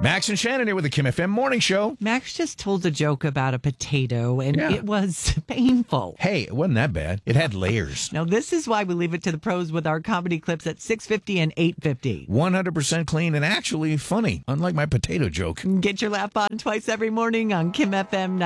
Max and Shannon here with the Kim FM Morning Show. Max just told a joke about a potato, and Yeah. it was painful. Hey, it wasn't that bad. It had layers. Now, this is why we leave it to the pros with our comedy clips at 6:50 and 8:50. 100% clean and actually funny, unlike my potato joke. Get your laugh on twice every morning on Kim FM